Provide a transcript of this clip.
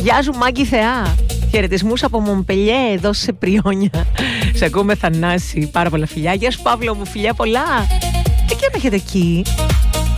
Γεια σου Μάγκη Θεά. Χαιρετισμούς από Μομπελιέ, εδώ σε Πριόνια. Σε ακούμε Θανάση, πάρα πολλά φιλιά. Γεια σου Παύλο μου, φιλιά πολλά. Τι και έχετε εκεί?